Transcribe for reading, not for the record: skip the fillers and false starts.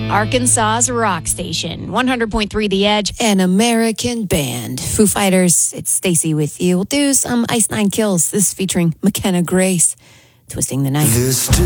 Arkansas's rock station, 100.3 The Edge. An American band. Foo Fighters, it's Stacy with you. We'll do some Ice Nine Kills. This is featuring McKenna Grace, Twisting the Night.